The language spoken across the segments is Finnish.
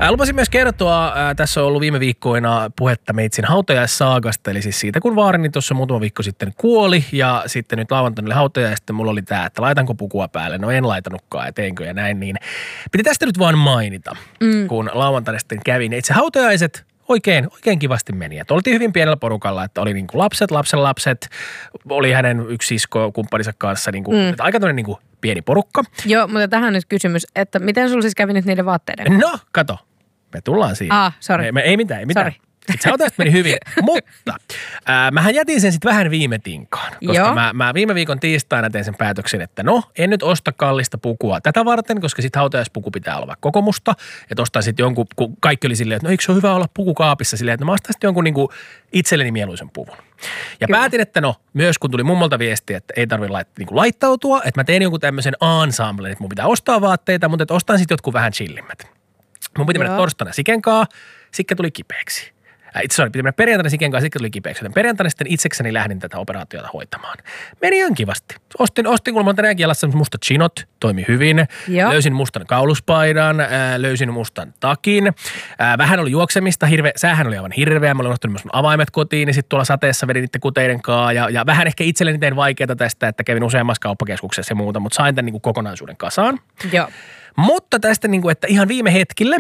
Lupasin myös kertoa, tässä on ollut viime viikkoina puhetta meitsin hautajaissaagasta, eli siis siitä, kun vaarini tuossa muutama viikko sitten kuoli, ja sitten nyt lauantaina hautajainen, sitten mulla oli tämä, että laitanko pukua päälle. No en laitanutkaan, ja teinkö ja näin, niin piti tästä nyt vaan mainita, kun lauantaina sitten kävin. Itse hautajaiset oikein kivasti meni. Että oltiin hyvin pienellä porukalla, että oli niinku lapset, oli hänen yksi sisko kumppaninsa kanssa, niinku, aika tämmöinen niinku pieni porukka. Joo, mutta tähän nyt kysymys, että miten sulla siis kävi nyt niiden vaatteiden? No, kato, me tullaan siihen. Sori. Ei mitään. Sorry. Sitten hautajaiset meni hyvin, mutta mähän jätin sen sitten vähän viime tinkaan, koska mä viime viikon tiistaina tein sen päätöksen, että en nyt osta kallista pukua tätä varten, koska sitten hautajaispuku pitää olla koko musta, että ostan sitten jonkun, kun kaikki oli silleen, että eikö se ole hyvä olla puku kaapissa silleen, että mä ostan sitten jonkun niinku itselleni mieluisen puvun. Ja kyllä. Päätin, että myös kun tuli mummolta viesti, että ei tarvitse niinku laittautua, että mä tein jonkun tämmöisen ensemblen, että mun pitää ostaa vaatteita, mutta että ostan sitten jotkut vähän chillimmät. Mun piti mennä torstaina Sikenkaan, Sikke tuli kipeäksi. Piti mennä perjantaina Siken kanssa, tuli kipeäksi. Joten perjantaina sitten itsekseni lähdin tätä operaatiota hoitamaan. Meni ihan kivasti. Ostin kun mä tänäänkin jalassa mustat chinot, toimi hyvin. Joo. Löysin mustan kauluspaidan, löysin mustan takin. Vähän oli juoksemista, säähän oli aivan hirveä. Mä olin ottanut myös mun avaimet kotiin, niin sitten tuolla sateessa vedin niiden kuteiden kaa. Ja vähän ehkä itselleni tein vaikeaa tästä, että kävin useammassa kauppakeskuksessa ja muuta, mutta sain tämän niin kuin kokonaisuuden kasaan. Joo. Mutta tästä, niin kuin, että ihan viime hetkille,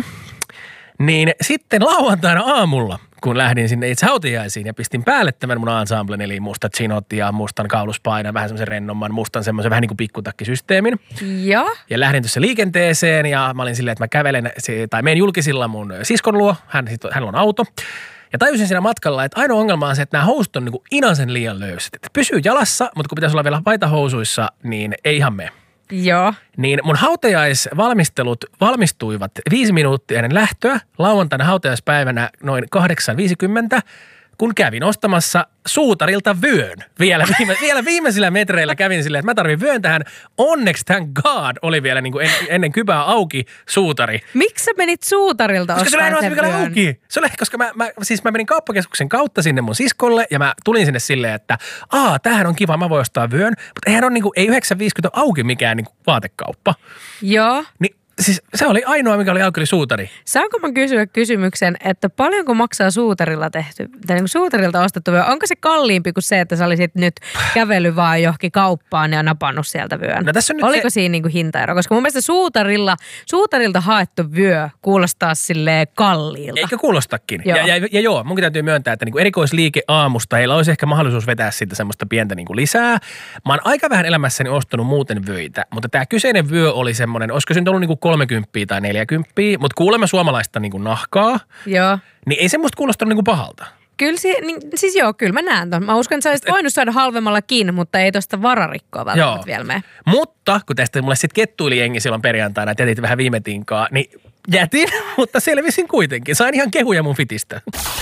niin sitten lauantaina aamulla, kun lähdin sinne itse hautajaisiin ja pistin päälle tämän mun ensemblen, eli mustat chinot ja mustan kauluspaidan, vähän semmoisen rennomman, mustan semmoisen vähän niin kuin pikkutakkisysteemin. Joo. Ja lähdin tuossa liikenteeseen ja mä olin silleen, että mä kävelen tai menen julkisilla mun siskon luo, hänellä on auto. Ja tajusin siinä matkalla, että ainoa ongelma on se, että nämä housut on niin kuin inasen liian löysät. Että pysyy jalassa, mutta kun pitäisi olla vielä paitahousuissa, niin ei ihan mene. Joo. Niin mun hautajaisvalmistelut valmistuivat 5 minuuttia ennen lähtöä lauantaina hautajaispäivänä noin 8.50, kun kävin ostamassa suutarilta vyön. Vielä viimeisillä metreillä kävin silleen, että mä tarvin vyön tähän. Onneksi thank God oli vielä niin kuin ennen kybää auki suutari. Miksi sä menit suutarilta koska ostamaan sen vyön? Auki. Se oli, koska mä menin kauppakeskuksen kautta sinne mun siskolle ja mä tulin sinne silleen, että tämähän on kiva, mä voin ostaa vyön. Mutta eihän on ei 9.50 auki mikään niin vaatekauppa. Joo. Niin siis se oli ainoa, mikä oli auki, oli suutari. Saanko mä kysyä kysymyksen, että paljonko maksaa suutarilla tehty, tai niin suutarilta ostettu vyö? Onko se kalliimpi kuin se, että sä olisit nyt kävellyt vaan johonkin kauppaan ja napannut sieltä vyön? No, oliko siinä niin kuin hintaero? Koska mun mielestä suutarilta haettu vyö kuulostaa silleen kalliilta. Eikö kuulostakin? Joo. Ja joo, munkin täytyy myöntää, että niin kuin erikoisliike aamusta, heillä olisi ehkä mahdollisuus vetää siitä semmoista pientä niin kuin lisää. Mä oon aika vähän elämässäni ostanut muuten vyöitä, mutta tämä kyseinen vyö oli semmoinen, olisiko se nyt ollut niin kuin 30 tai 40, mutta kuulemme suomalaista niin kuin nahkaa, joo. Niin ei semmoista kuulostanut niin kuin pahalta. Kyllä, siis joo, kyllä mä näen ton. Mä uskon, että sä olisit voinut saada halvemmallakin, mutta ei tosta vararikkoa välttämättä vielä mene. Mutta kun tästä mulle sitten kettuili jengi silloin perjantaina, että jätit vähän viime tinkaa, niin jätin, mutta selvisin kuitenkin. Sain ihan kehuja mun fitistä.